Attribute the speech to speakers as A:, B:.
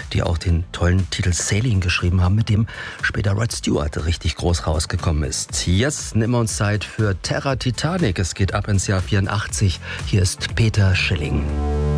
A: die auch den tollen Titel Sailing geschrieben haben, mit dem später Rod Stewart richtig groß rausgekommen ist. Jetzt nehmen wir uns Zeit für Terra Titanic. Es geht ab ins Jahr 84. Hier ist Peter Schilling.